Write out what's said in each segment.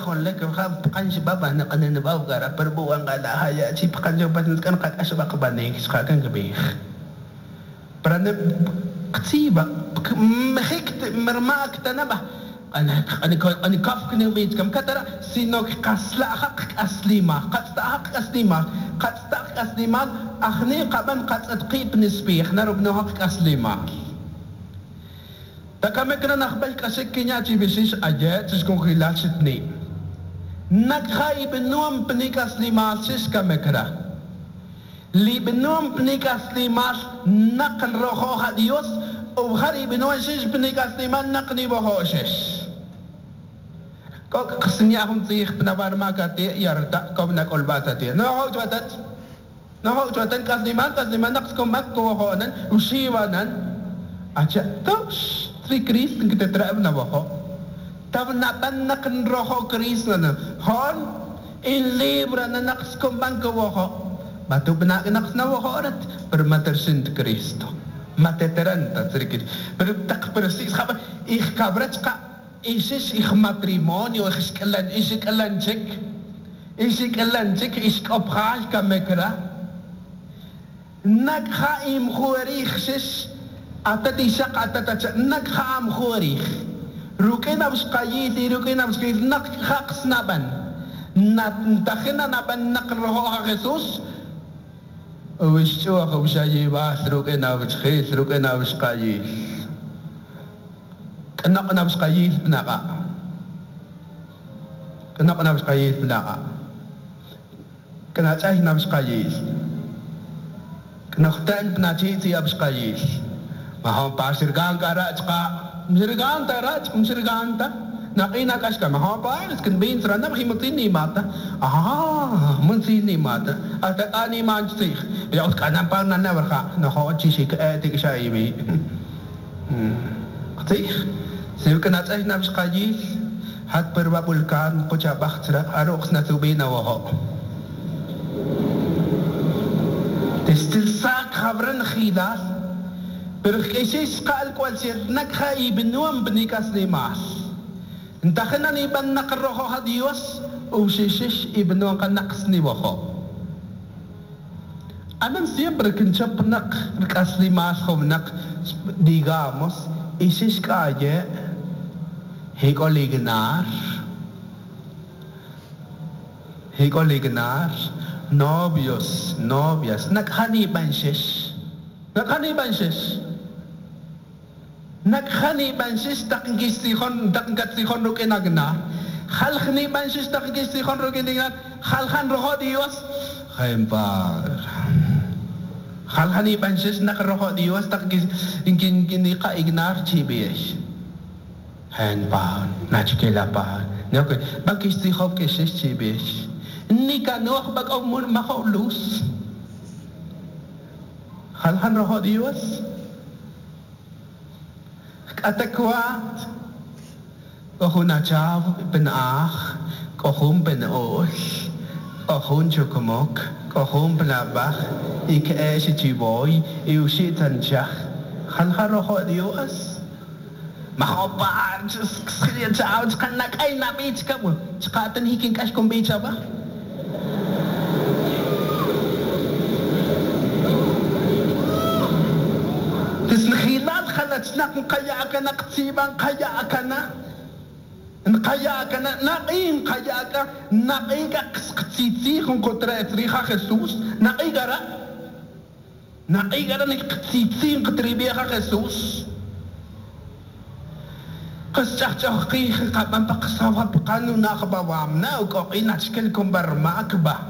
con le que kan si baba na kanan ba gara perbuang kala haya si kan jo ban kan kat asba ka banig sa kan gabi para na ktiba mahik marmak tanaba ana kaf kni bit kam katara sino kasla hak aslima qasta hak aslima akhni qaban qat tqib nisbi khna rubna hak aslima ta kame kana nakhbal kasik kinya ci bisis aja tis kon khilat sitni nakhay benum pnikas limas sis kame kara li benum pnikas limas naqn roho hadios o khari benum sis pnikas limas naqni boho sis ko qsnya hum tih pnabar makati yarta ko nak olbatati no ho jwatan kas liman naqs ko mak ko honan usiwanan aja tos Tri Kris kita terap na baho. Tahu nak roho Kris na hon in libra na naks kumbang kawaho. Batu benak naks na waho rat bermater sint Kristo. Mateteran ta Tri Kris. Bertak persis khaba ich kabrat ka isis ich matrimonio ich kalan cek ich opkhaj ka mekra. Nak khaim khuarikh sis atati sak atata nakham khorikh rukena busqayiti nak khaqs naban takhina naban naqroha Jesus wiswa khawshayi bas rukena busqayit kanaqna busqayit naqa kana tsahina busqayit kana khtan pnati ti busqayit mahon pasir gang karaj ka misirgan ta nakina kas ka mahon pa kan bin trana mahimutini mata muntini mata ata ani manjti ya ot kana pa na warka na ho chi shi ka ti ka imi qti sev kana tsah na bsqaji hat perbabul kan ko cha bakhtra arox na tubina wa ho testil sak khabran khidas Berkaisis kal kualsir nakhay benuam benikas limas. Entahna ni ban nakroho hadios o sisish ibnuam kanaks ni waho. Anam siempre kinchap nak bekas limas nak digamos isis kaye hegoligenar novias nakhani bansis Nakhani bansis takngistihon rukenagna khalkhni bansis takngistihon rukenagna khalkhan roho Dios khempar khalkhani bansis nakroho Dios takgis ingin ka ignar chibies khempar nachkela pa nok bakistihon kesis chibies nikanoh bag omur makhulus khalkhan roho Dios Atakwat kohun achav benach kohun benol kohun chukumok kohun benabach ik chiboy iusitanchach khalkharoho Dios mahopar skriya chaw kanak ay nabich ka mo skatan hiking kash kumbecha ba Tisnakhilat khalatsnak kaya ka na ksibang kaya ka na naqin kaya ka naqiga qsqtsitsi khon kontra etriha Jesus naqigara ni qtsitsi qtribiha Jesus qsachaqi qaban paqsawa qanu naqbawam na ko inachkel kumbarmakba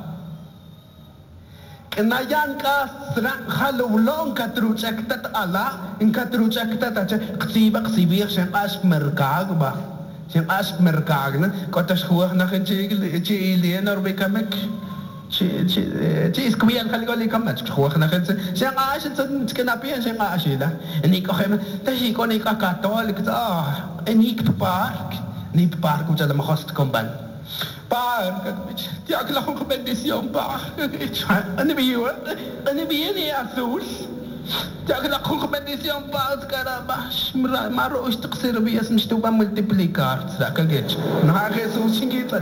Kenayan ka khalulong katruchaktat ala in katruchaktat acha qsibir shen ask merkag ba shen ask merkag na kotas khuwa na chi lenar be kamek chi skwian khaligoli kamek khuwa na shen ash tskanapi shen ashila ni ko khem tashi ko ni ka katolik ni park ucha ma host komban Park, tiyak lang ko bendisyon pa. Ano ba yun azul? Tiyak lang ko bendisyon pa at karabash. Maro ustok serbias mistuba multiplicar. Sa kagech. Nakakesusing kita.